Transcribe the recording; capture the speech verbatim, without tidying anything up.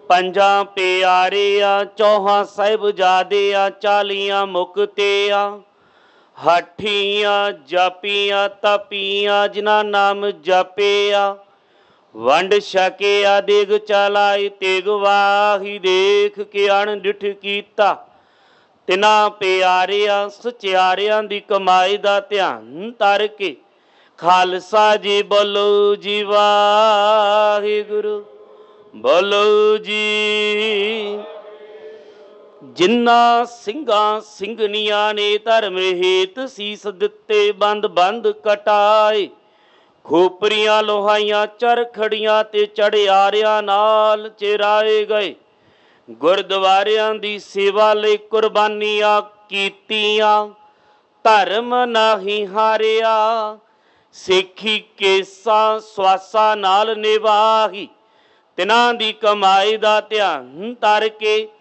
ਪੰਜਾਂ ਪਿਆਰੇ ਆ, ਚੌਹਾਂ ਸਾਹਿਬਜ਼ਾਦੇ ਆ, ਚਾਲੀਆਂ ਮੁਕਤੇ ਆ, ਹਾਠੀਆਂ ਜਾਪੀਆਂ ਤਪੀਆਂ ਜਿਨ੍ਹਾਂ ਨਾਮ ਜਪਿਆ, ਵੰਡ ਛਕਿਆ ਦੇਗ ਚਲਾਈ ਤੇਗ ਵਾਹੀ, ਦੇਖ ਕੇ ਅਣਡਿਠ ਕੀਤਾ ਤਿਨਾਂ ਪਿਆਰਿਆਂ ਸਚਿਆਰਿਆਂ ਦੀ ਕਮਾਈ ਦਾ ਧਿਆਨ ਧਰ ਕੇ। ਖਾਲਸਾ ਜੀ ਬੋਲੋ ਜੀ ਵਾਹਿਗੁਰੂ, ਬੋਲੋ ਜੀ। ਜਿਨ੍ਹਾਂ ਸਿੰਘਾਂ ਸਿੰਘਣੀਆਂ ਨੇ ਧਰਮ ਹੇਤ ਸੀਸ ਦਿੱਤੇ, ਬੰਦ ਬੰਦ ਕਟਾਏ, ਖੋਪਰੀਆਂ ਲੋਹਾਈਆਂ ਚਰਖੜੀਆਂ ਤੇ ਚੜਿਆਰਿਆਂ ਨਾਲ ਚਿਰਾਏ ਗਏ, ਗੁਰਦੁਆਰਿਆਂ ਦੀ ਸੇਵਾ ਲਈ ਕੁਰਬਾਨੀਆਂ ਕੀਤੀਆਂ, ਧਰਮ ਨਹੀਂ ਹਾਰਿਆ, ਸਿੱਖੀ ਕੇਸਾਂ ਸਵਾਸਾਂ ਨਾਲ ਨਿਭਾਹੀ, ਤਿਨਾਂ ਦੀ ਕਮਾਈ ਦਾ ਧਿਆਨ ਧਰ ਕੇ।